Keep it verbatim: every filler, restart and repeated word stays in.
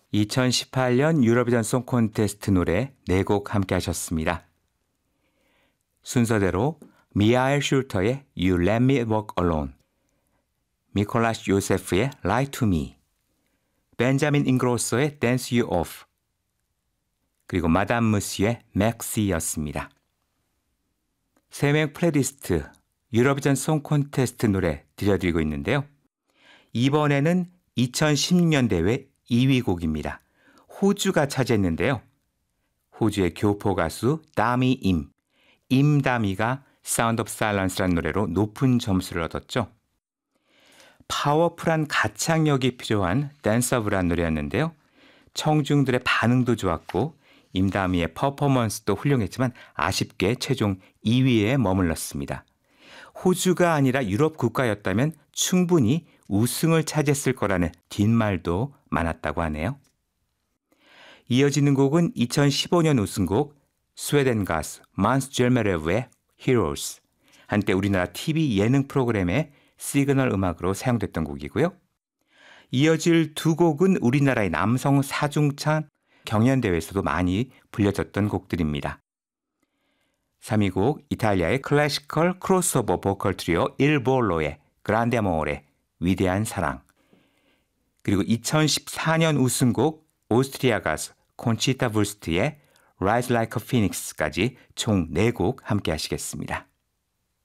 이천십팔 년 유로비전 송 콘테스트 노래 네 곡 함께 하셨습니다. 순서대로 미하엘 슐터의 You Let Me Walk Alone, 미콜라스 요세프의 Lie to Me, 벤자민 잉그로소의 Dance You Off, 그리고 마담 무스의 맥시였습니다. 세 명 플레이리스트 유로비전 송 콘테스트 노래 들려드리고 있는데요. 이번에는 이천십 년 대회 이 위 곡입니다. 호주가 차지했는데요. 호주의 교포 가수 다미 임, 임다미가 사운드 오브 사일런스라는 노래로 높은 점수를 얻었죠. 파워풀한 가창력이 필요한 댄서블한 노래였는데요. 청중들의 반응도 좋았고 임다미의 퍼포먼스도 훌륭했지만 아쉽게 최종 이 위에 머물렀습니다. 호주가 아니라 유럽 국가였다면 충분히 우승을 차지했을 거라는 뒷말도 많았다고 하네요. 이어지는 곡은 이천십오 년 우승곡 스웨덴 가수 만스 젤메레브의 Heroes, 한때 우리나라 티비 예능 프로그램의 시그널 음악으로 사용됐던 곡이고요. 이어질 두 곡은 우리나라의 남성 사중창 경연대회에서도 많이 불려졌던 곡들입니다. 삼 위 곡 이탈리아의 클래시컬 크로스오버 보컬 트리오 일 볼로의 그란데 아모레 위대한 사랑, 그리고 이천십사 년 우승곡 오스트리아 가수 콘치타 부스트의 Rise Like a Phoenix까지 총 네 곡 함께 하시겠습니다.